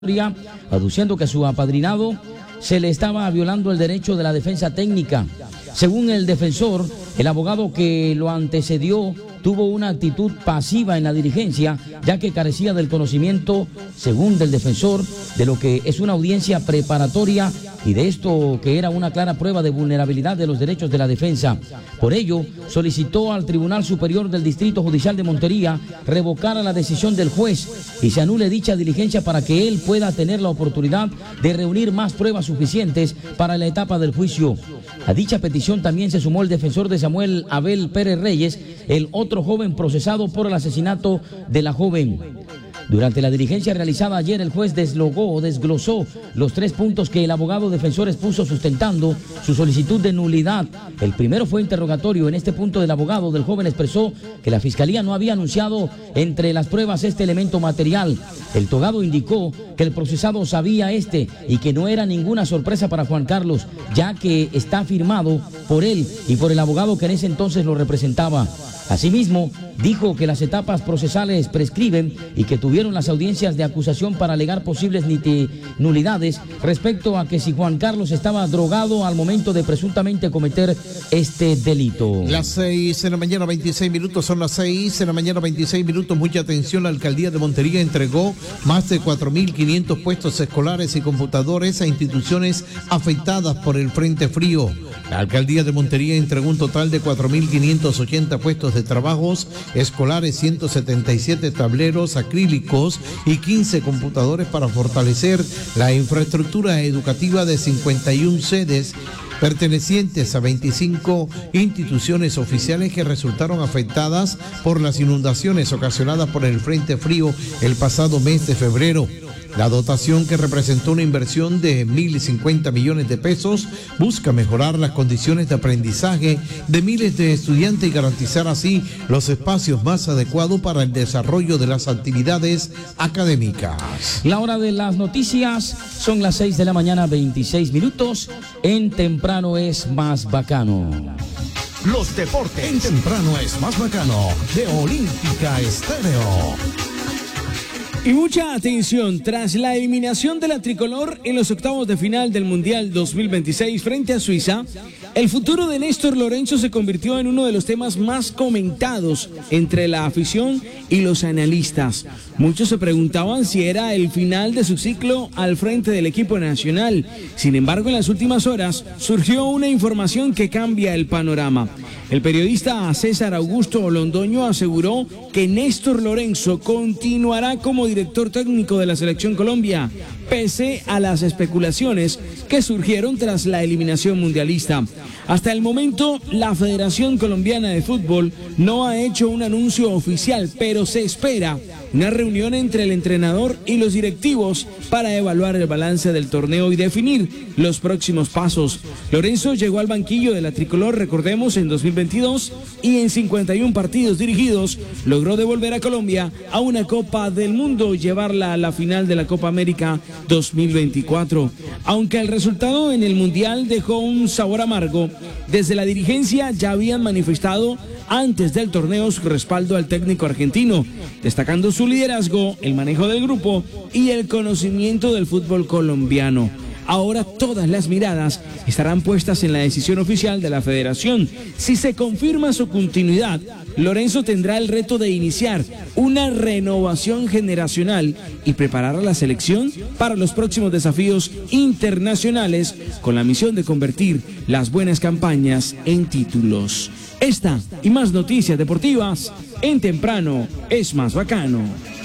aduciendo que a su apadrinado se le estaba violando el derecho de la defensa técnica. Según el defensor, el abogado que lo antecedió tuvo una actitud pasiva en la diligencia, ya que carecía del conocimiento, según del defensor, de lo que es una audiencia preparatoria y de esto que era una clara prueba de vulnerabilidad de los derechos de la defensa. Por ello, solicitó al Tribunal Superior del Distrito Judicial de Montería revocara la decisión del juez y se anule dicha diligencia para que él pueda tener la oportunidad de reunir más pruebas suficientes para la etapa del juicio. A dicha petición también se sumó el defensor de Samuel Abel Pérez Reyes, el otro joven procesado por el asesinato de la joven. Durante la diligencia realizada ayer, el juez desglosó los 3 puntos que el abogado defensor expuso sustentando su solicitud de nulidad. El primero fue interrogatorio. En este punto del abogado del joven expresó que la fiscalía no había anunciado entre las pruebas este elemento material. El togado indicó que el procesado sabía y que no era ninguna sorpresa para Juan Carlos, ya que está firmado por él y por el abogado que en ese entonces lo representaba. Asimismo, dijo que las etapas procesales prescriben y que tuvieron las audiencias de acusación para alegar posibles nulidades respecto a que si Juan Carlos estaba drogado al momento de presuntamente cometer este delito. Las 6 de la mañana, 26 minutos, son las 6 de la mañana, 26 minutos. Mucha atención, la alcaldía de Montería entregó más de 4.500 puestos escolares y computadores a instituciones afectadas por el Frente Frío. La alcaldía de Montería entregó un total de 4.580 puestos de trabajos escolares, 177 tableros acrílicos y 15 computadores para fortalecer la infraestructura educativa de 51 sedes pertenecientes a 25 instituciones oficiales que resultaron afectadas por las inundaciones ocasionadas por el Frente Frío el pasado mes de febrero. La dotación, que representó una inversión de 1.050 millones de pesos, busca mejorar las condiciones de aprendizaje de miles de estudiantes y garantizar así los espacios más adecuados para el desarrollo de las actividades académicas. La hora de las noticias son las 6 de la mañana, 26 minutos. En Temprano es más bacano. Los deportes en Temprano es más bacano, de Olímpica Estéreo. Y mucha atención, tras la eliminación de la tricolor en los octavos de final del Mundial 2026 frente a Suiza, el futuro de Néstor Lorenzo se convirtió en uno de los temas más comentados entre la afición y los analistas. Muchos se preguntaban si era el final de su ciclo al frente del equipo nacional. Sin embargo, en las últimas horas surgió una información que cambia el panorama. El periodista César Augusto Londoño aseguró que Néstor Lorenzo continuará como director técnico de la Selección Colombia, pese a las especulaciones que surgieron tras la eliminación mundialista. Hasta el momento, la Federación Colombiana de Fútbol no ha hecho un anuncio oficial, pero se espera una reunión entre el entrenador y los directivos para evaluar el balance del torneo y definir los próximos pasos. Lorenzo llegó al banquillo de la tricolor, recordemos, en 2022 y en 51 partidos dirigidos logró devolver a Colombia a una Copa del Mundo y llevarla a la final de la Copa América 2024. Aunque el resultado en el Mundial dejó un sabor amargo, desde la dirigencia ya habían manifestado antes del torneo su respaldo al técnico argentino, destacando su liderazgo, el manejo del grupo y el conocimiento del fútbol colombiano. Ahora todas las miradas estarán puestas en la decisión oficial de la federación. Si se confirma su continuidad, Lorenzo tendrá el reto de iniciar una renovación generacional y preparar a la selección para los próximos desafíos internacionales con la misión de convertir las buenas campañas en títulos. Esta y más noticias deportivas en Temprano es más bacano.